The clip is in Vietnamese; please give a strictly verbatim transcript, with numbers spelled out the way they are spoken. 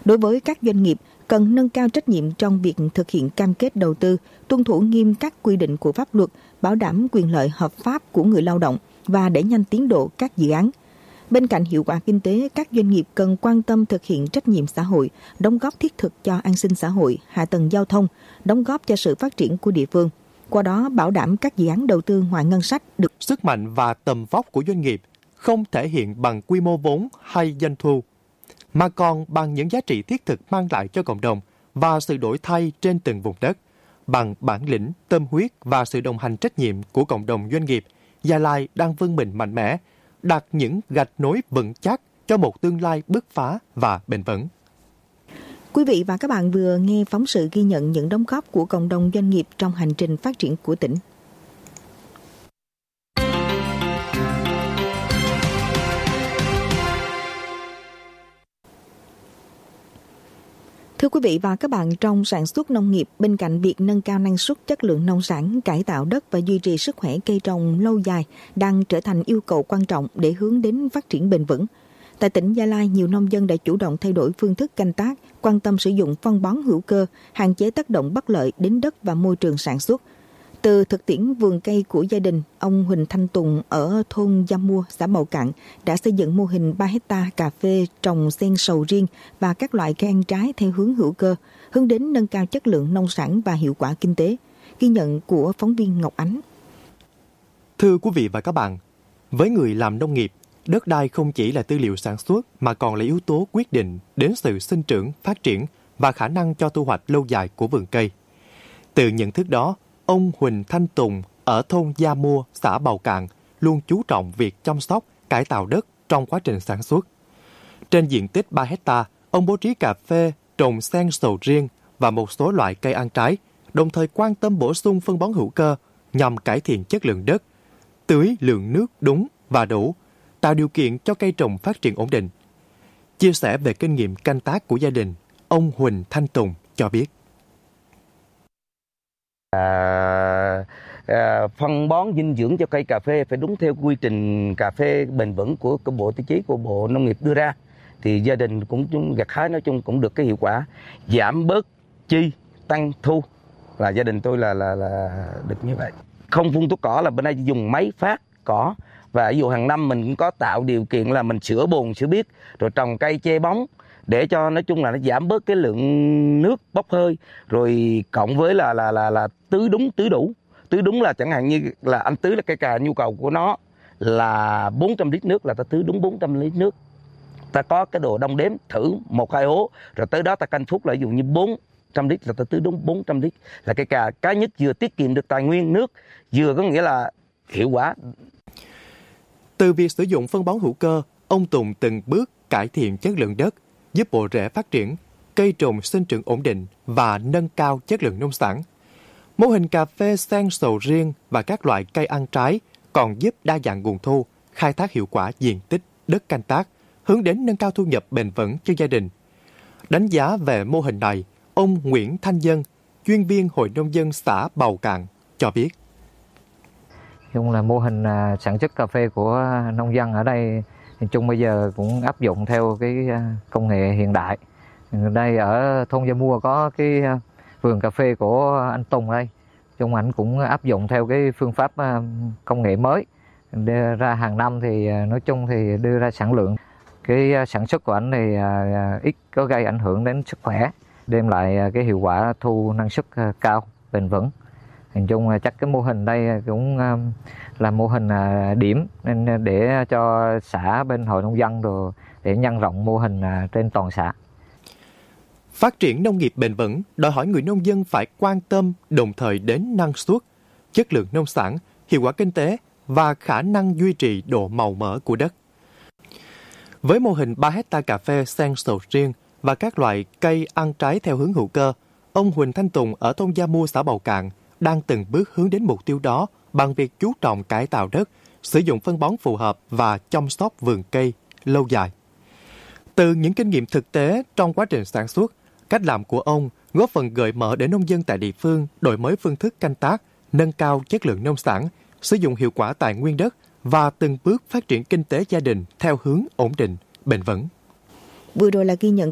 Đối với các doanh nghiệp, cần nâng cao trách nhiệm trong việc thực hiện cam kết đầu tư, tuân thủ nghiêm các quy định của pháp luật, bảo đảm quyền lợi hợp pháp của người lao động và đẩy nhanh tiến độ các dự án. Bên cạnh hiệu quả kinh tế, các doanh nghiệp cần quan tâm thực hiện trách nhiệm xã hội, đóng góp thiết thực cho an sinh xã hội, hạ tầng giao thông, đóng góp cho sự phát triển của địa phương. Qua đó bảo đảm các dự án đầu tư ngoài ngân sách được. Sức mạnh và tầm vóc của doanh nghiệp không thể hiện bằng quy mô vốn hay doanh thu, mà còn bằng những giá trị thiết thực mang lại cho cộng đồng và sự đổi thay trên từng vùng đất. Bằng bản lĩnh, tâm huyết và sự đồng hành trách nhiệm của cộng đồng doanh nghiệp, Gia Lai đang vươn mình mạnh mẽ, đặt những gạch nối vững chắc cho một tương lai bứt phá và bền vững. Quý vị và các bạn vừa nghe phóng sự ghi nhận những đóng góp của cộng đồng doanh nghiệp trong hành trình phát triển của tỉnh. Thưa quý vị và các bạn, trong sản xuất nông nghiệp, bên cạnh việc nâng cao năng suất, chất lượng nông sản, cải tạo đất và duy trì sức khỏe cây trồng lâu dài đang trở thành yêu cầu quan trọng để hướng đến phát triển bền vững. Tại tỉnh Gia Lai, nhiều nông dân đã chủ động thay đổi phương thức canh tác, quan tâm sử dụng phân bón hữu cơ, hạn chế tác động bất lợi đến đất và môi trường sản xuất. Từ thực tiễn vườn cây của gia đình, ông Huỳnh Thanh Tùng ở thôn Gia Mua, xã Bầu Cạn đã xây dựng mô hình ba hecta cà phê trồng xen sầu riêng và các loại cây ăn trái theo hướng hữu cơ, hướng đến nâng cao chất lượng nông sản và hiệu quả kinh tế. Ghi nhận của phóng viên Ngọc Ánh. Thưa quý vị và các bạn, với người làm nông nghiệp, đất đai không chỉ là tư liệu sản xuất mà còn là yếu tố quyết định đến sự sinh trưởng, phát triển và khả năng cho thu hoạch lâu dài của vườn cây. Từ nhận thức đó, ông Huỳnh Thanh Tùng ở thôn Gia Mua, xã Bầu Cạn luôn chú trọng việc chăm sóc, cải tạo đất trong quá trình sản xuất. Trên diện tích ba hecta, ông bố trí cà phê, trồng xen sầu riêng và một số loại cây ăn trái, đồng thời quan tâm bổ sung phân bón hữu cơ nhằm cải thiện chất lượng đất, tưới lượng nước đúng và đủ, tạo điều kiện cho cây trồng phát triển ổn định. Chia sẻ về kinh nghiệm canh tác của gia đình, ông Huỳnh Thanh Tùng cho biết. À, à, phân bón dinh dưỡng cho cây cà phê phải đúng theo quy trình cà phê bền vững của, của Bộ Tiêu chí của Bộ Nông nghiệp đưa ra, thì gia đình cũng gặt hái nói chung cũng được cái hiệu quả, giảm bớt chi tăng thu, là gia đình tôi là là là được như vậy. Không phun thuốc cỏ, là bên đây dùng máy phát cỏ, và ví dụ hàng năm mình cũng có tạo điều kiện là mình sửa bồn sửa biếc, rồi trồng cây che bóng để cho nói chung là nó giảm bớt cái lượng nước bốc hơi, rồi cộng với là là là là tưới đúng tưới đủ. Tưới đúng là chẳng hạn như là anh tưới là cây cà, nhu cầu của nó là bốn trăm lít nước, là ta tưới đúng bốn trăm lít nước. Ta có cái đồ đong đếm thử một hai hố, rồi tới đó ta canh phút là ví dụ như bốn trăm lít là ta tưới đúng bốn trăm lít. Là cây cà cái nhất vừa tiết kiệm được tài nguyên nước, vừa có nghĩa là hiệu quả. Từ việc sử dụng phân bón hữu cơ, ông Tùng từng bước cải thiện chất lượng đất, giúp bộ rễ phát triển, cây trồng sinh trưởng ổn định và nâng cao chất lượng nông sản. Mô hình cà phê xen sầu riêng và các loại cây ăn trái còn giúp đa dạng nguồn thu, khai thác hiệu quả diện tích đất canh tác, hướng đến nâng cao thu nhập bền vững cho gia đình. Đánh giá về mô hình này, ông Nguyễn Thanh Dân, chuyên viên Hội Nông dân xã Bầu Cạn, cho biết. Chung là mô hình sản xuất cà phê của nông dân ở đây chung bây giờ cũng áp dụng theo cái công nghệ hiện đại. Đây ở thôn Gia Mua có cái vườn cà phê của anh Tùng đây. Chung ảnh cũng áp dụng theo cái phương pháp công nghệ mới. Đưa ra hàng năm thì nói chung thì đưa ra sản lượng. Cái sản xuất của ảnh thì ít có gây ảnh hưởng đến sức khỏe, đem lại cái hiệu quả thu năng suất cao, bền vững. Hình chung chắc cái mô hình đây cũng là mô hình điểm nên để cho xã bên hội nông dân rồi để nhân rộng mô hình trên toàn xã. Phát triển nông nghiệp bền vững đòi hỏi người nông dân phải quan tâm đồng thời đến năng suất, chất lượng nông sản, hiệu quả kinh tế và khả năng duy trì độ màu mỡ của đất. Với mô hình ba hecta cà phê xen sầu riêng và các loại cây ăn trái theo hướng hữu cơ, ông Huỳnh Thanh Tùng ở thôn Gia Mua, xã Bầu Cạn đang từng bước hướng đến mục tiêu đó bằng việc chú trọng cải tạo đất, sử dụng phân bón phù hợp và chăm sóc vườn cây lâu dài. Từ những kinh nghiệm thực tế trong quá trình sản xuất, cách làm của ông góp phần gợi mở để nông dân tại địa phương đổi mới phương thức canh tác, nâng cao chất lượng nông sản, sử dụng hiệu quả tài nguyên đất và từng bước phát triển kinh tế gia đình theo hướng ổn định, bền vững. Vừa rồi là ghi nhận